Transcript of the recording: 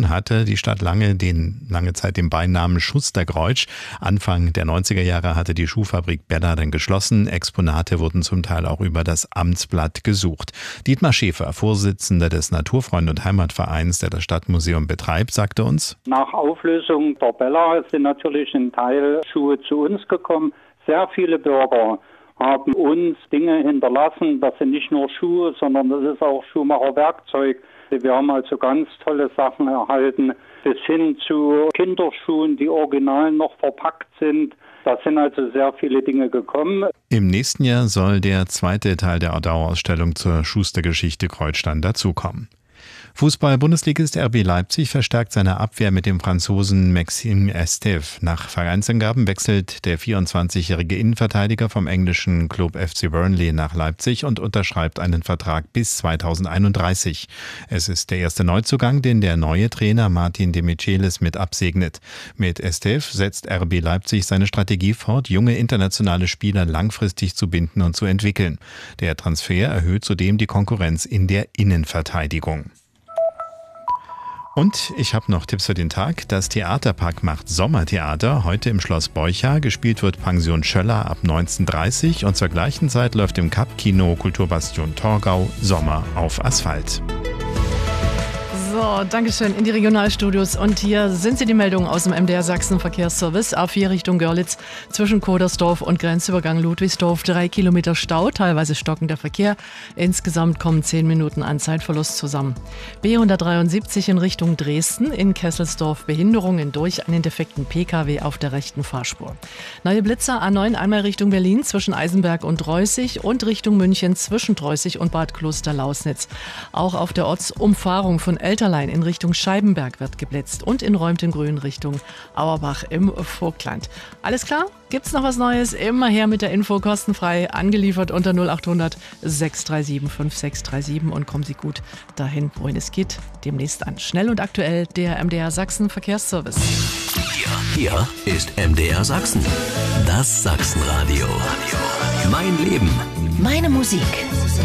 hatte die Stadt lange Zeit den Beinamen Schusterkreuz. Anfang der 90er Jahre hatte die Schuhfabrik Bella dann geschlossen. Exponate wurden zum Teil auch über das Amtsblatt gesucht. Dietmar Schäfer, Vorsitzender des Naturfreund- und Heimatvereins, der das Stadtmuseum betreibt, sagte uns: Nach Auflösung der Bella sind natürlich ein Teil Schuhe zu uns gekommen. Sehr viele Bürger haben uns Dinge hinterlassen. Das sind nicht nur Schuhe, sondern das ist auch Schuhmacherwerkzeug. Wir haben also ganz tolle Sachen erhalten, bis hin zu Kinderschuhen, die original noch verpackt sind. Da sind also sehr viele Dinge gekommen. Im nächsten Jahr soll der zweite Teil der Dauerausstellung zur Schustergeschichte Kreuzstand dazukommen. Fußball-Bundesligist RB Leipzig verstärkt seine Abwehr mit dem Franzosen Maxime Estève. Nach Vereinsangaben wechselt der 24-jährige Innenverteidiger vom englischen Club FC Burnley nach Leipzig und unterschreibt einen Vertrag bis 2031. Es ist der erste Neuzugang, den der neue Trainer Martin de Michelis mit absegnet. Mit Estève setzt RB Leipzig seine Strategie fort, junge internationale Spieler langfristig zu binden und zu entwickeln. Der Transfer erhöht zudem die Konkurrenz in der Innenverteidigung. Und ich habe noch Tipps für den Tag. Das Theaterpark macht Sommertheater. Heute im Schloss Beucha. Gespielt wird Pension Schöller ab 19:30 und zur gleichen Zeit läuft im Cup-Kino Kulturbastion Torgau Sommer auf Asphalt. So, Dankeschön in die Regionalstudios. Und hier sind sie, die Meldungen aus dem MDR Sachsen Verkehrsservice. A4 Richtung Görlitz zwischen Kodersdorf und Grenzübergang Ludwigsdorf 3 Kilometer Stau, teilweise stockender Verkehr. Insgesamt kommen 10 Minuten an Zeitverlust zusammen. B173 in Richtung Dresden, in Kesselsdorf Behinderungen durch einen defekten Pkw auf der rechten Fahrspur. Neue Blitzer A9 einmal Richtung Berlin zwischen Eisenberg und Reußig und Richtung München zwischen Reußig und Bad Kloster-Lausnitz. Auch auf der Ortsumfahrung von Elterlein in Richtung Scheibenberg wird geblitzt und in Räumtengrün Richtung Auerbach im Vogtland. Alles klar? Gibt's noch was Neues? Immer her mit der Info, kostenfrei, angeliefert unter 0800 637 5637 und kommen Sie gut dahin, wohin es geht. Demnächst an. Schnell und aktuell der MDR Sachsen Verkehrsservice. Hier ist MDR Sachsen. Das Sachsenradio. Mein Leben. Meine Musik.